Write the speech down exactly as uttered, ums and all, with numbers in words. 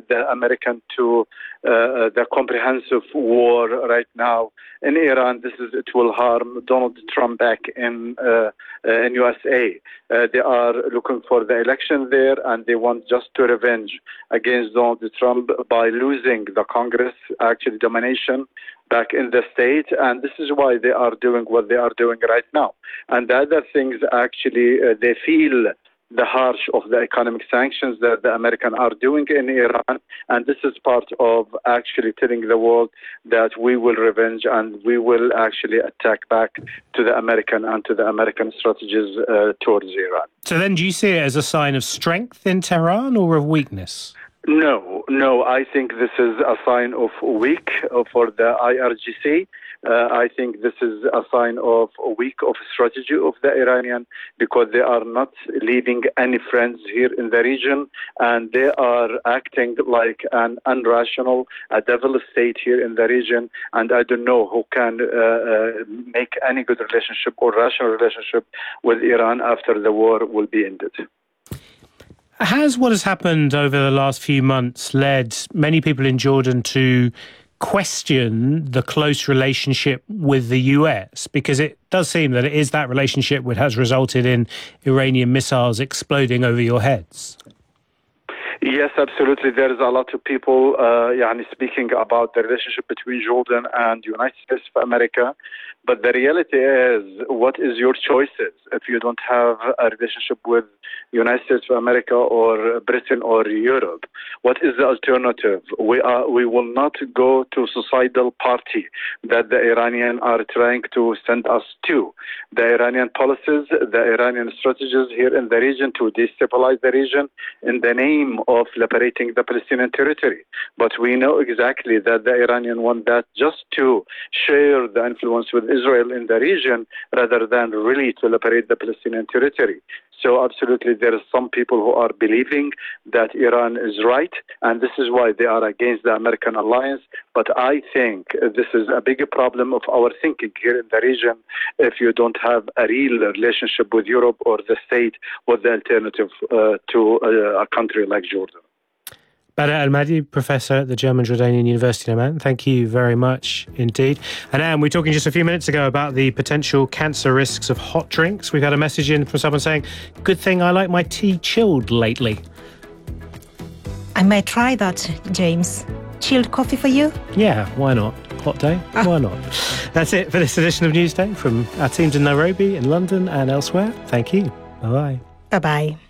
the American to uh, the comprehensive war right now in Iran. This is it will harm Donald Trump back in uh, uh, in U S A. Uh, they are looking for the election there, and they want just to revenge against Donald Trump by losing the Congress, actually domination back in the state, and this is why they are doing what they are doing right now. And the other things, actually, uh, they feel the harsh of the economic sanctions that the Americans are doing in Iran, and this is part of actually telling the world that we will revenge and we will actually attack back to the American and to the American strategies uh, towards Iran. So then do you see it as a sign of strength in Tehran or of weakness? No, no, I think this is a sign of weak for the I R G C. Uh, I think this is a sign of a weak of strategy of the Iranian, because they are not leaving any friends here in the region, and they are acting like an unrational, a devil state here in the region. And I don't know who can uh, uh, make any good relationship or rational relationship with Iran after the war will be ended. Has what has happened over the last few months led many people in Jordan to question the close relationship with the U S? Because it does seem that it is that relationship which has resulted in Iranian missiles exploding over your heads. Yes, absolutely. There is a lot of people uh, yani speaking about the relationship between Jordan and the United States of America. But the reality is, what is your choices if you don't have a relationship with the United States of America or Britain or Europe? What is the alternative? We are, we will not go to societal party that the Iranians are trying to send us to. The Iranian policies, the Iranian strategies here in the region to destabilize the region in the name of liberating the Palestinian territory. But we know exactly that the Iranians want that just to share the influence with Israel in the region rather than really to liberate the Palestinian territory. So absolutely, there are some people who are believing that Iran is right, and this is why they are against the American alliance. But I think this is a bigger problem of our thinking here in the region if you don't have a real relationship with Europe or the state with the alternative uh, to uh, a country like Jordan. Badr Al-Mahdi, Professor at the German Jordanian University in Amman, thank you very much indeed. And Anne, we were talking just a few minutes ago about the potential cancer risks of hot drinks. We've had a message in from someone saying, good thing I like my tea chilled lately. I might try that, James. Chilled coffee for you? Yeah, why not? Hot day, ah. Why not? That's it for this edition of Newsday from our teams in Nairobi, in London and elsewhere. Thank you. Bye-bye. Bye-bye.